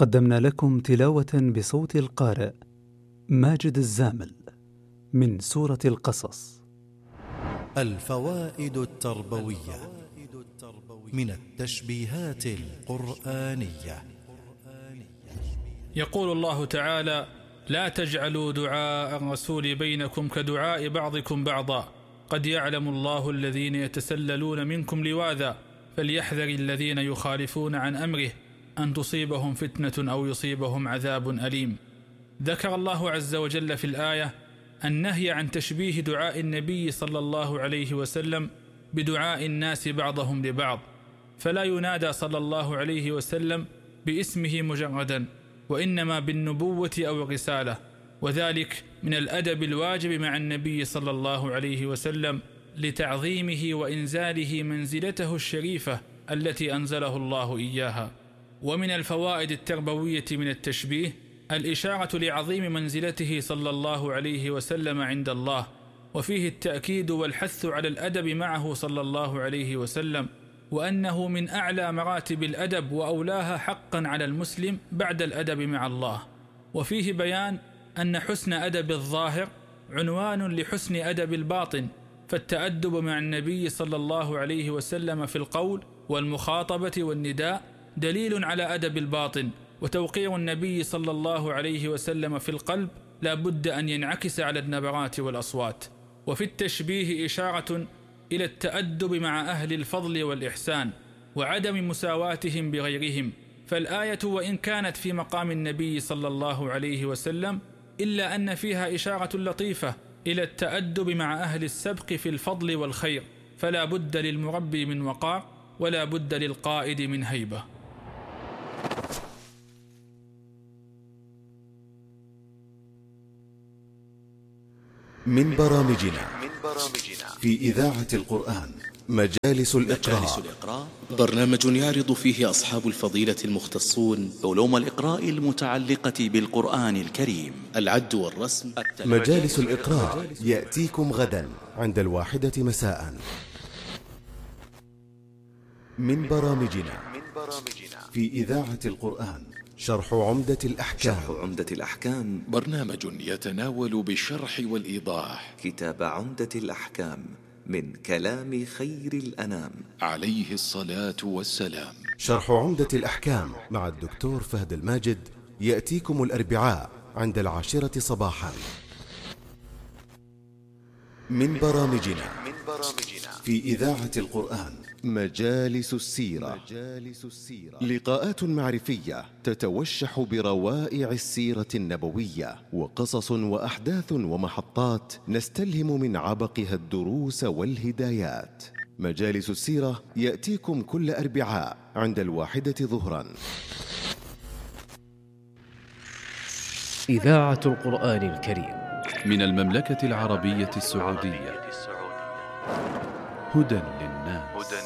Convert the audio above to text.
قدمنا لكم تلاوة بصوت القارئ ماجد الزامل من سورة القصص. الفوائد التربوية من التشبيهات القرآنية. يقول الله تعالى: لا تجعلوا دعاء الرسول بينكم كدعاء بعضكم بعضا قد يعلم الله الذين يتسللون منكم لواذا فليحذر الذين يخالفون عن أمره أن تصيبهم فتنة أو يصيبهم عذاب أليم. ذكر الله عز وجل في الآية النهي عن تشبيه دعاء النبي صلى الله عليه وسلم بدعاء الناس بعضهم لبعض، فلا ينادى صلى الله عليه وسلم باسمه مجردا، وإنما بالنبوة أو الرسالة، وذلك من الأدب الواجب مع النبي صلى الله عليه وسلم لتعظيمه وإنزاله منزلته الشريفة التي أنزله الله إياها. ومن الفوائد التربوية من التشبيه الإشارة لعظيم منزلته صلى الله عليه وسلم عند الله، وفيه التأكيد والحث على الأدب معه صلى الله عليه وسلم، وأنه من أعلى مراتب الأدب وأولاها حقا على المسلم بعد الأدب مع الله. وفيه بيان أن حسن أدب الظاهر عنوان لحسن أدب الباطن، فالتأدب مع النبي صلى الله عليه وسلم في القول والمخاطبة والنداء دليل على أدب الباطن، وتوقير النبي صلى الله عليه وسلم في القلب لا بد أن ينعكس على النبرات والأصوات. وفي التشبيه إشارة إلى التأدب مع أهل الفضل والإحسان وعدم مساواتهم بغيرهم، فالآية وإن كانت في مقام النبي صلى الله عليه وسلم إلا أن فيها إشارة لطيفة إلى التأدب مع أهل السبق في الفضل والخير، فلا بد للمربي من وقار ولا بد للقائد من هيبة. من برامجنا في إذاعة القرآن مجالس الإقراء، برنامج يعرض فيه أصحاب الفضيلة المختصون علوم الإقراء المتعلقة بالقرآن الكريم، العد والرسم. مجالس الإقراء يأتيكم غدا عند 1:00 مساء. من برامجنا في إذاعة القرآن شرح عمدة الأحكام، برنامج يتناول بالشرح والإيضاح كتاب عمدة الأحكام من كلام خير الأنام عليه الصلاة والسلام. شرح عمدة الأحكام مع الدكتور فهد الماجد يأتيكم الأربعاء عند 10 صباحا. من برامجنا في إذاعة القرآن مجالس السيرة، لقاءات معرفية تتوشح بروائع السيرة النبوية، وقصص وأحداث ومحطات نستلهم من عبقها الدروس والهدايات. مجالس السيرة يأتيكم كل أربعاء عند 1:00 ظهرا. إذاعة القرآن الكريم من المملكة العربية السعودية، هدى للناس.